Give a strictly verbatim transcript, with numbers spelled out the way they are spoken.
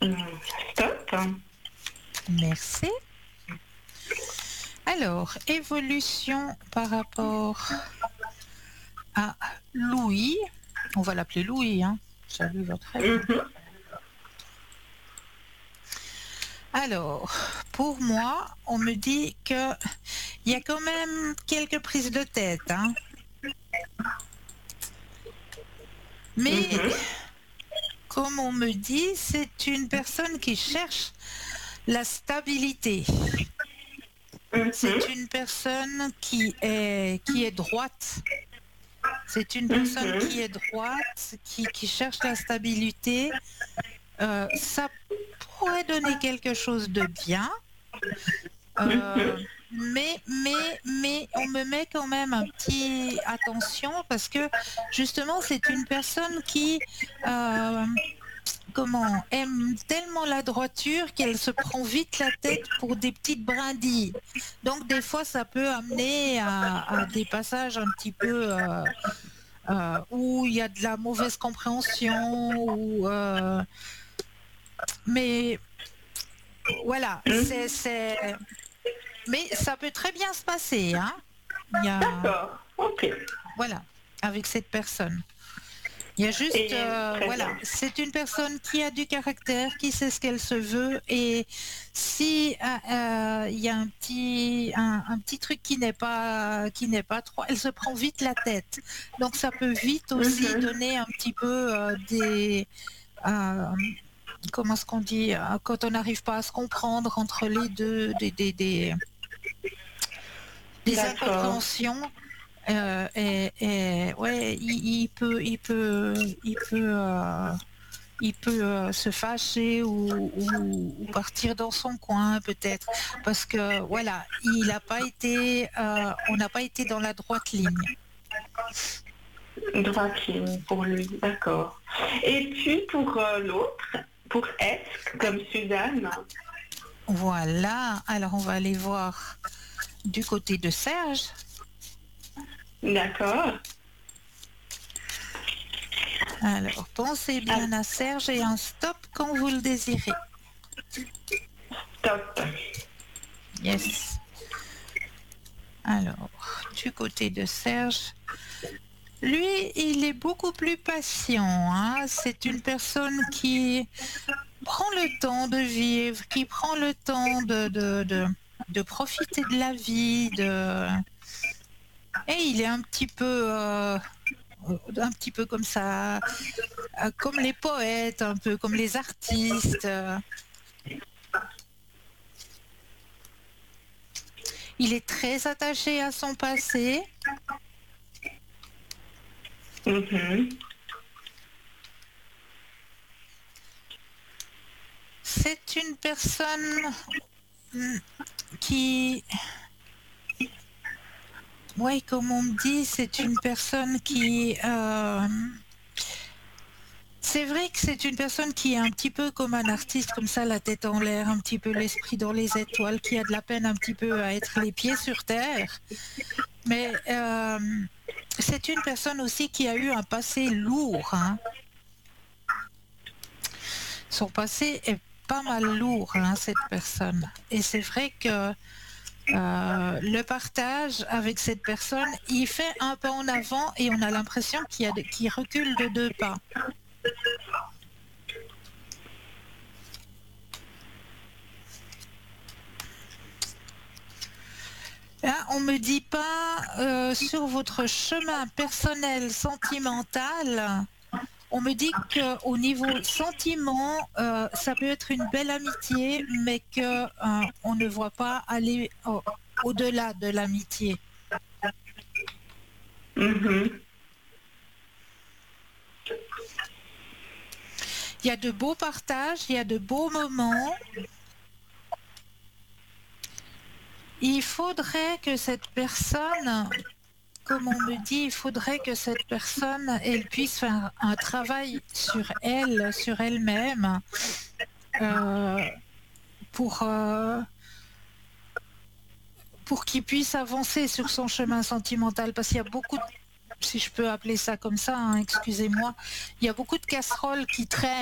Hum, Stop. Merci. Alors, évolution par rapport à Louis. On va l'appeler Louis, hein. Salut votre aide. Mhm. Alors, pour moi, on me dit que il y a quand même quelques prises de tête, hein. Mais, Mhm. comme on me dit, c'est une personne qui cherche la stabilité. C'est Mhm. une personne qui est, qui est droite. C'est une personne Mhm. qui est droite, qui, qui cherche la stabilité. Euh, ça pourrait donner quelque chose de bien. Euh, Mhm. mais, mais, mais on me met quand même un petit attention parce que justement c'est une personne qui euh, comment aime tellement la droiture qu'elle se prend vite la tête pour des petites brindilles. Donc des fois ça peut amener à, à des passages un petit peu euh, euh, où il y a de la mauvaise compréhension ou euh, mais voilà c'est Mhm. c'est mais ça peut très bien se passer, hein. Il y a, D'accord. Ok. voilà, avec cette personne. Il y a juste, Et euh, très voilà, bien. c'est une personne qui a du caractère, qui sait ce qu'elle se veut, et si euh, euh, il y a un petit, un, un petit truc qui n'est pas, qui n'est pas trop, elle se prend vite la tête. Donc ça peut vite aussi Mhm. donner un petit peu euh, des, euh, comment est-ce qu'on dit, euh, quand on n'arrive pas à se comprendre entre les deux, des, des, des des D'accord. incompréhensions. Euh, et, et ouais, il, il peut, il peut, il peut, euh, il peut euh, se fâcher ou, ou- ou partir dans son coin peut-être, parce que voilà, il n'a pas été, euh, on n'a pas été dans la droite ligne. Droite ligne pour lui. D'accord. Et puis pour euh, l'autre, pour S, comme Suzanne. Voilà. Alors on va aller voir du côté de Serge. D'accord. Alors pensez Ah, bien à Serge et un stop quand vous le désirez. top. Yes. Alors, du côté de Serge, lui, il est beaucoup plus patient, hein. C'est une personne qui prend le temps de vivre, qui prend le temps de, de, de, de profiter de la vie. De... Et il est un petit peu, euh, un petit peu comme ça, euh, comme les poètes, un peu comme les artistes. euh. Il est très attaché à son passé. Mhm. C'est une personne mm, qui, oui, comme on me dit, c'est une personne qui... euh, c'est vrai que c'est une personne qui est un petit peu comme un artiste, comme ça, la tête en l'air, un petit peu l'esprit dans les étoiles, qui a de la peine un petit peu à être les pieds sur terre. Mais euh, c'est une personne aussi qui a eu un passé lourd, hein. Son passé est pas mal lourd, hein, cette personne. Et c'est vrai que Euh, le partage avec cette personne, il fait un pas en avant et on a l'impression qu'il y a de- qu'il recule de deux pas. Là, on me dit pas euh, sur votre chemin personnel sentimental. On me dit qu'au niveau sentiment, euh, ça peut être une belle amitié, mais que euh, on ne voit pas aller au- au-delà de l'amitié. Mhm. Il y a de beaux partages, il y a de beaux moments. Il faudrait que cette personne, comme on me dit, il faudrait que cette personne, elle puisse faire un travail sur elle, sur elle-même, euh, pour, euh, pour qu'il puisse avancer sur son chemin sentimental. Parce qu'il y a beaucoup de, si je peux appeler ça comme ça, hein, excusez-moi, il y a beaucoup de casseroles qui traînent.